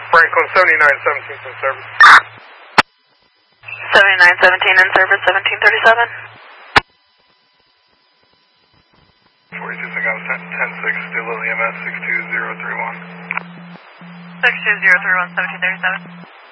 Franklin 7917 in service. 7917 in service, 1737. 42, I got 10-6, still Lily MS 62031. 62031, 1737.